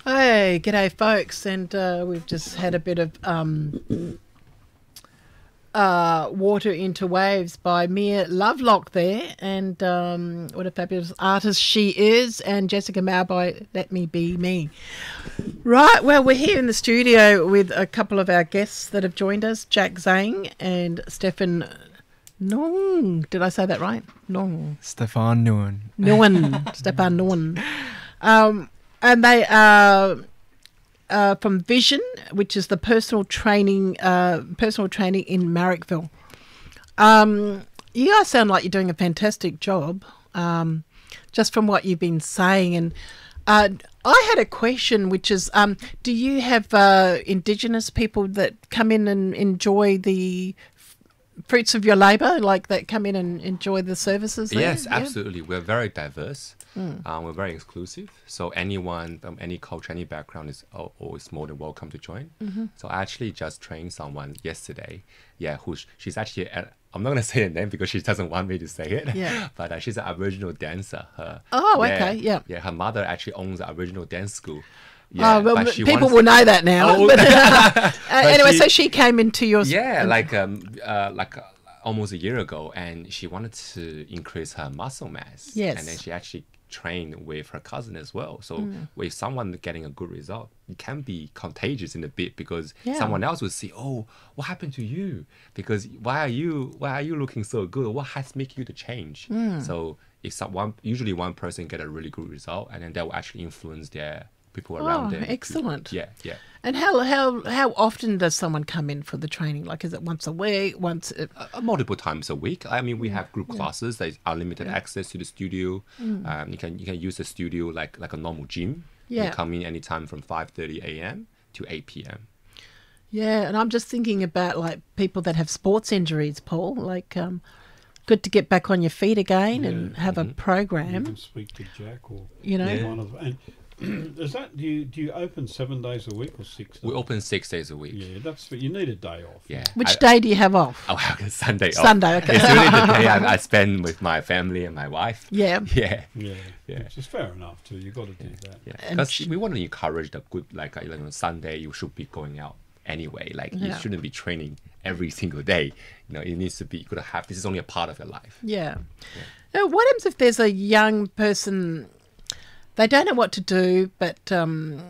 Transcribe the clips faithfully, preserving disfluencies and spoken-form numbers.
Hey, g'day, folks, and uh, we've just had a bit of um, uh, Water into Waves by Mia Lovelock there, and um, what a fabulous artist she is, and Jessica Mao by Let Me Be Me. Right, well, we're here in the studio with a couple of our guests that have joined us, Jack Zhang and Stefan Nong. Did I say that right? Nong. Stefan Nguyen. Nguyen. Stefan Nguyen. Um, and they are uh, from Vision, which is the personal training, uh, personal training in Marrickville. Um, you guys sound like you're doing a fantastic job, um, just from what you've been saying. And uh, I had a question, which is, um, do you have uh, Indigenous people that come in and enjoy the fruits of your labour, like that come in and enjoy the services there? Yes, Yeah? absolutely. We're very diverse. Mm. Um, we're very exclusive. So anyone from any culture, any background is al- always more than welcome to join. Mm-hmm. So I actually just trained someone yesterday. Yeah, who she's actually. A, I'm not gonna say her name because she doesn't want me to say it. Yeah. But uh, she's an Aboriginal dancer. Her, Oh, yeah, okay, yeah. Yeah, her mother actually owns an Aboriginal dance school. Oh, well, but she people wants- will know that now. Oh. But, uh, anyway, she- so she came into your... Yeah, like um, uh, like uh, almost a year ago, and she wanted to increase her muscle mass. Yes. And then she actually trained with her cousin as well. So with someone getting a good result, it can be contagious in a bit because Yeah. someone else will see, oh, what happened to you? Because why are you why are you looking so good? What has made you to change? So if someone, usually one person get a really good result, and then that will actually influence their people around Oh, them. to- excellent. Yeah, yeah. And how how how often does someone come in for the training? Like, is it once a week, once... A, Uh, multiple times a week. I mean, we have group classes. There's unlimited access to the studio. Um, you can you can use the studio like like a normal gym. Yeah. You come in anytime from five thirty a.m. to eight p.m. yeah, and I'm just thinking about, like, people that have sports injuries, Paul. Like, um, good to get back on your feet again and Yeah. have a You program, can speak to Jack or you know? Yeah. one of and is that do you do you open seven days a week or six? We days? open six days a week. Yeah, that's you need a day off. Yeah. Which I- day do you have off? Oh, I got Sunday off. Sunday, okay. It's really the day I, I spend with my family and my wife. Yeah. Yeah. yeah, Yeah. Which is fair enough too. You got to do that. Yeah, And because sh- we want to encourage the good, like, uh, like on Sunday, you should be going out anyway. Like, you Yeah. shouldn't be training every single day. You know, it needs to be, you gotta have, this is only a part of your life. Yeah. Now, what happens if there's a young person, they don't know what to do, but um,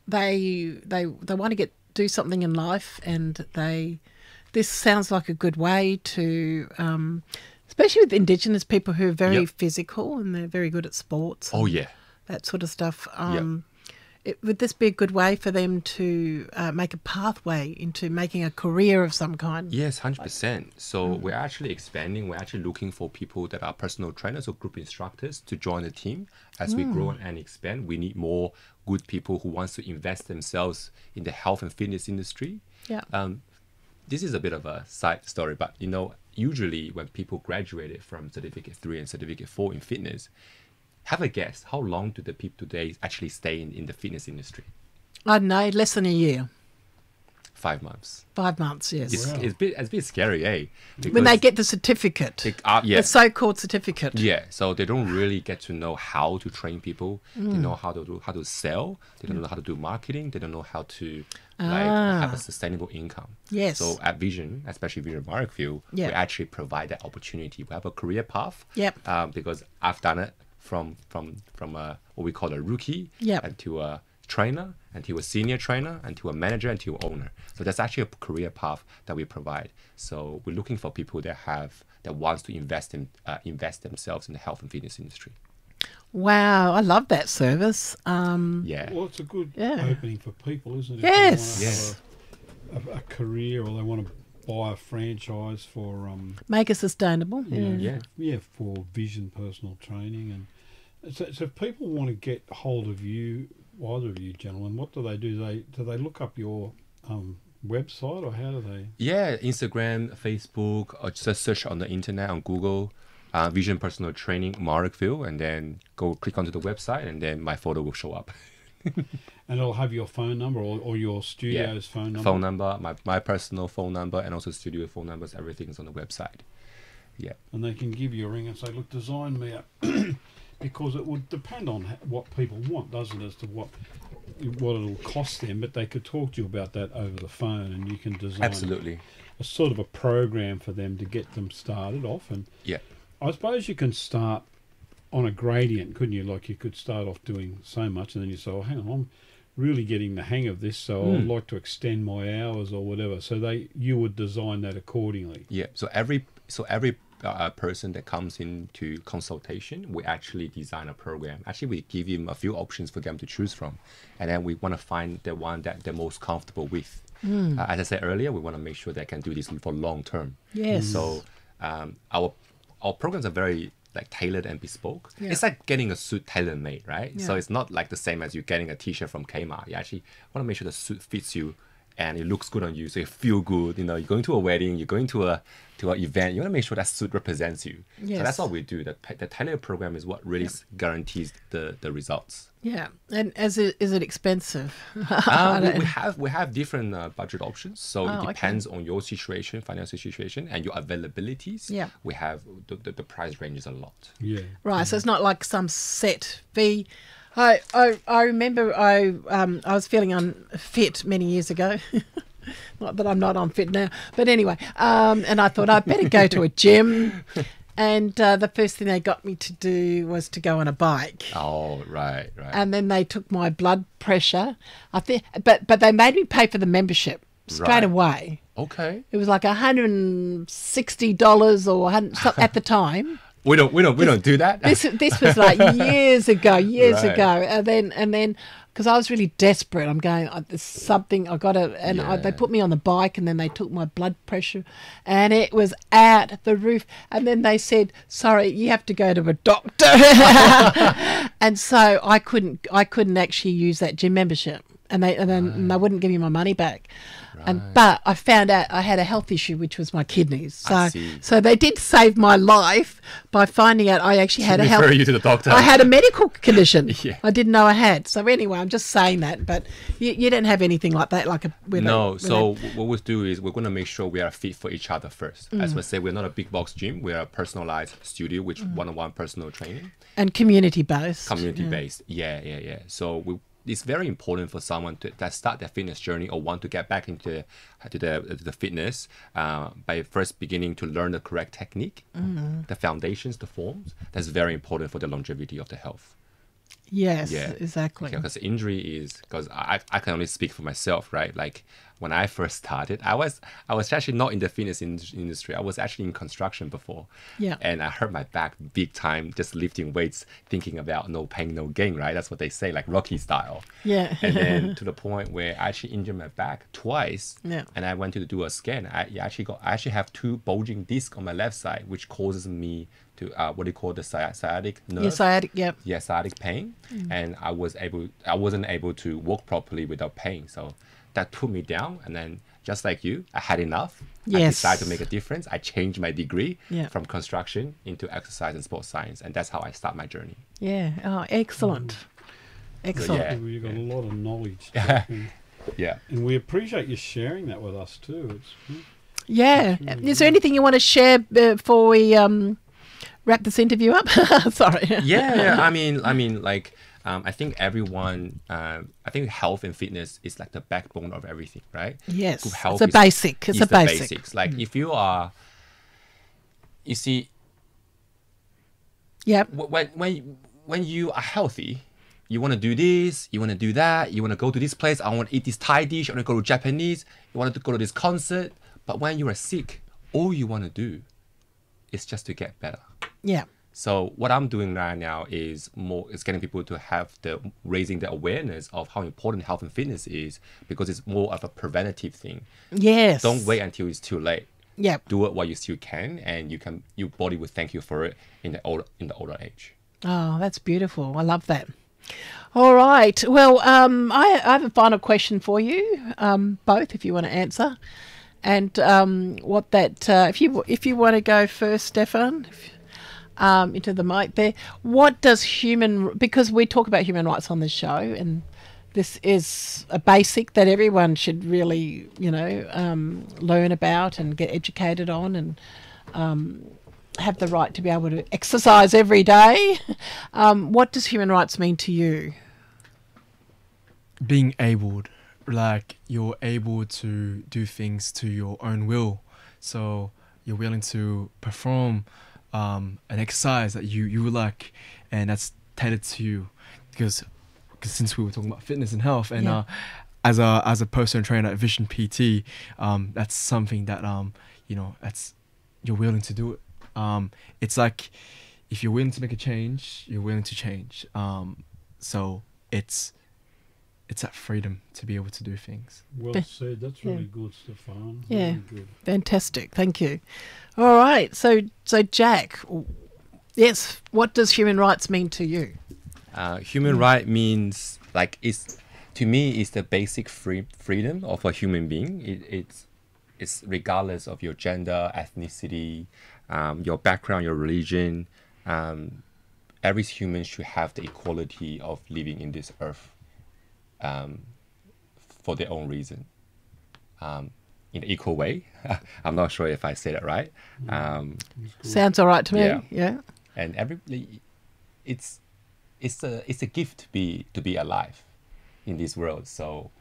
they they they want to get do something in life, and they this sounds like a good way to, um, especially with Indigenous people who are very Yep. physical and they're very good at sports. Oh, and yeah. that sort of stuff. Um, it, would this be a good way for them to uh, make a pathway into making a career of some kind? Yes, one hundred percent. So we're actually expanding. We're actually looking for people that are personal trainers or group instructors to join the team. As we grow and expand, we need more good people who wants to invest themselves in the health and fitness industry. Yeah. Um, this is a bit of a side story, but you know, usually when people graduated from certificate three and certificate four in fitness, have a guess, how long do the people today actually stay in, in the fitness industry? I don't know, less than a year. Five months. Five months, yes. It's, Wow. it's, a bit, it's a bit scary, eh? When they Because get the certificate, they are- yeah. the so-called certificate. Yeah, so they don't really get to know how to train people. They know how to do how to sell. They don't know how to do marketing. They don't know how to like Ah. have a sustainable income. Yes. So at Vision, especially Vision Marrickville, Yeah. we actually provide that opportunity. We have a career path. Yep. Um, because I've done it from from from a what we call a rookie. Yep. And to a trainer, and to a senior trainer, and to a manager, and to an owner. So that's actually a career path that we provide. So we're looking for people that have that wants to invest in uh, invest themselves in the health and fitness industry. Wow, I love that service. Um, Yeah. Well, it's a good Yeah. opening for people, isn't it? Yes. If they want to have a, a, a career, or they want to buy a franchise for um make it sustainable. you know, Yeah. Yeah. yeah, for Vision personal training. And so, so if people want to get hold of you, either of you gentlemen, what do they do? They do they look up your um, website, or how do they? Yeah, Instagram, Facebook, or just search on the internet on Google, uh, Vision Personal Training Marrickville, and then go click onto the website, and then my photo will show up. And it'll have your phone number, or, or your studio's phone number. Phone number, my, my personal phone number, and also studio phone numbers. Everything's on the website. Yeah. And they can give you a ring and say, "Look, design me a because it would depend on ha- what people want, doesn't it, as to what what it'll cost them. But they could talk to you about that over the phone, and you can design Absolutely. a sort of a program for them to get them started off. And Yeah. I suppose you can start on a gradient, couldn't you? Like you could start off doing so much, and then you say, "Oh, hang on, I'm really getting the hang of this, so Mm. I'd like to extend my hours or whatever." So they, you would design that accordingly. Yeah. So every so every uh, person that comes into consultation, we actually design a program. Actually, we give them a few options for them to choose from, and then we want to find the one that they're most comfortable with. Uh, as I said earlier, we want to make sure they can do this for long term. Yes. So um, our our programs are very like tailored and bespoke. Yeah. It's like getting a suit tailor made, right? So Yeah. it's not like the same as you getting a t-shirt from Kmart. You actually want to make sure the suit fits you and it looks good on you, so you feel good. You know, you're going to a wedding, you're going to a to an event. You want to make sure that suit represents you. So Yes. that's what we do. The the tailored program is what really s- guarantees the the results. Yeah. And as it, is it expensive? Uh, we, we have we have different uh, budget options, so Oh, it okay. depends on your situation, financial situation, and your availabilities. Yeah. we have the, the, the price ranges a lot. Yeah. Right, so it's not like some set fee. I I, I remember I um I was feeling unfit many years ago. Not that I'm not unfit now, but anyway, um, and I thought I'd better go to a gym. And uh, the first thing they got me to do was to go on a bike. Oh, right, right. And then they took my blood pressure. I think, but but they made me pay for the membership straight Right. away. Okay. It was like a hundred and sixty dollars or one hundred, so- at the time. We don't we don't we don't do that. This this was like years ago, years Right. ago, and then and then because I was really desperate, I'm going. "Oh, there's something I got to," and I, they Yeah. put me on the bike, and then they took my blood pressure, and it was at the roof. And then they said, "Sorry, you have to go to a doctor," and so I couldn't I couldn't actually use that gym membership, and they and then and they wouldn't give me my money back. And but I found out I had a health issue, which was my kidneys. So I see. so they did save my life by finding out I actually had a health. Refer you to the doctor. I had a medical condition. Yeah. I didn't know I had. So anyway, I'm just saying that. But you, you didn't have anything like that, like a with No, a, with so a- what we do is we're going to make sure we are fit for each other first. Mm. As we say, we're not a big box gym. We're a personalized studio, which Mm. one-on-one personal training, and community based. community based. Yeah, yeah, yeah. So we, it's very important for someone to that start their fitness journey or want to get back into to the to the fitness uh, by first beginning to learn the correct technique, Mm. the foundations, the forms. That's very important for the longevity of the health. Yes, Yeah. exactly. Because injury is because I I can only speak for myself, right? Like when I first started, I was I was actually not in the fitness in- industry. I was actually in construction before. Yeah. And I hurt my back big time just lifting weights, thinking about no pain, no gain, right? That's what they say, like Rocky style. Yeah. And then to the point where I actually injured my back twice. Yeah. And I went to do a scan. I actually got I actually have two bulging discs on my left side, which causes me to uh, what do you call the sci- sciatic nerve? Yes, I had. Yep. yeah, sciatic pain, Mm. and I was able, I wasn't able to walk properly without pain. So that put me down, and then just like you, I had enough. I Yes. decided to make a difference. I changed my degree Yeah. from construction into exercise and sports science, and that's how I start my journey. Yeah. Oh, excellent. Excellent. yeah. You've got a lot of knowledge. and, Yeah. and we appreciate you sharing that with us too. It's, Yeah. Is there anything you want to share before we um, wrap this interview up? Sorry. Yeah, yeah. I mean, I mean, like, um, I think everyone, um, I think health and fitness is like the backbone of everything, right? Yes. Good health It's a is- basic. It's is a the basic. basics. Like, if you are, you see, Yep. wh- when when when you are healthy, you want to do this, you want to do that, you want to go to this place. I want to eat this Thai dish. I want to go to Japanese. You want to go to this concert. But when you are sick, all you want to do is just to get better. Yeah. So what I'm doing right now is more is getting people to have the raising the awareness of how important health and fitness is, because it's more of a preventative thing. Yes. Don't wait until it's too late. Yep. Do it while you still can, and you can your body will thank you for it in the older in the older age. Oh, that's beautiful. I love that. All right. Well, um, I, I have a final question for you, um, both, if you want to answer. And um, what that, uh, if you if you want to go first, Stefan, if, um, into the mic there. What does human, because we talk about human rights on this show, and this is a basic that everyone should really, you know, um, learn about and get educated on, and um, have the right to be able to exercise every day. Um, what does human rights mean to you? Being able, like you're able to do things to your own will. So you're willing to perform um, an exercise that you, you like, and that's tailored to you. Because cause since we were talking about fitness and health, and Yeah. uh, as a as a personal trainer at Vision P T, um, that's something that um, you know, that's you're willing to do it. Um, it's like if you're willing to make a change, you're willing to change. Um, so it's it's that freedom to be able to do things. Well Be- said. That's yeah. really good, Stefan. Yeah. Really good. Fantastic. Thank you. All right. So, so Jack, yes, what does human rights mean to you? Uh, human right means like it's to me it's the basic free freedom of a human being. It, it's it's regardless of your gender, ethnicity, um, your background, your religion. Um, every human should have the equality of living in this earth um, for their own reason, um, in an equal way. I'm not sure if I said it right. Um, Sounds all right to me. Yeah. Yeah. and every it's it's a it's a gift to be to be alive in this world. So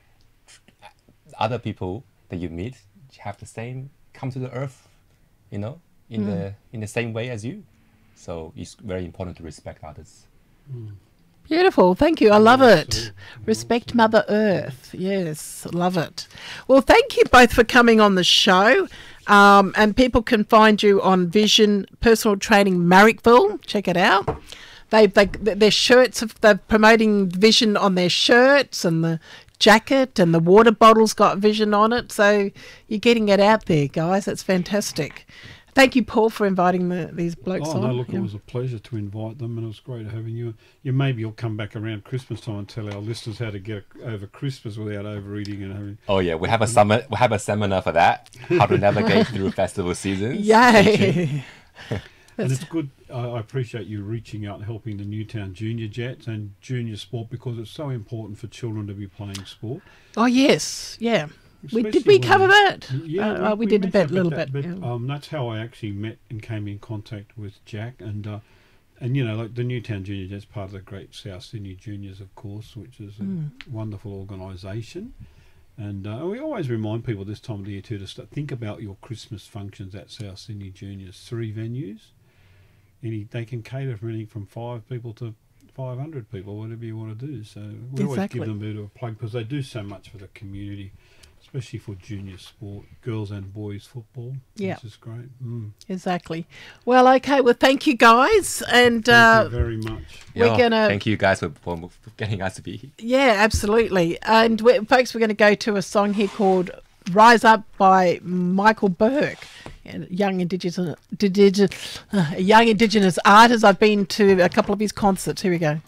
other people that you meet have the same come to the earth, you know, in the in the same way as you. So it's very important to respect others. Beautiful. Thank you. I love Well it. said. Well Respect said. Mother Earth. Yes, love it. Well, thank you both for coming on the show. Um, and people can find you on Vision Personal Training Marrickville. Check it out. They, they, their shirts, they're promoting Vision on their shirts, and the jacket and the water bottle's got Vision on it. So you're getting it out there, guys. That's fantastic. Thank you, Paul, for inviting the, these blokes Oh, on. no, look, Yeah. it was a pleasure to invite them, and it was great having you. You maybe you'll come back around Christmas time and tell our listeners how to get over Christmas without overeating and having. Oh yeah, we have a summer we have a seminar for that. How to navigate through festival seasons. Yay. And it's good. I I appreciate you reaching out and helping the Newtown Junior Jets and junior sport, because it's so important for children to be playing sport. Oh, yes. Yeah. We, did Especially we when- cover that? Yeah, Uh, uh, we, did a bit, mentioned little that, bit. But yeah. um, that's how I actually met and came in contact with Jack, and uh, and you know, like the Newtown Junior Jets, part of the Great South Sydney Juniors, of course, which is a Mm. wonderful organisation. And uh, we always remind people this time of the year too to start, think about your Christmas functions at South Sydney Juniors. Three venues. Any they can cater from anything from five people to five hundred people, whatever you want to do. So we always Exactly. give them a bit of a plug because they do so much for the community, especially for junior sport, girls and boys football. Yeah. Which is great. Mm. Exactly. Well, okay. Well, thank you, guys. And Thank uh, you very much. We're Yeah, gonna- thank you guys for, for getting us to be here. yeah, absolutely. And we folks, we're going to go to a song here called Rise Up by Michael Burke, a young Indigenous, Indigenous, uh, a young Indigenous artist. I've been to a couple of his concerts. Here we go.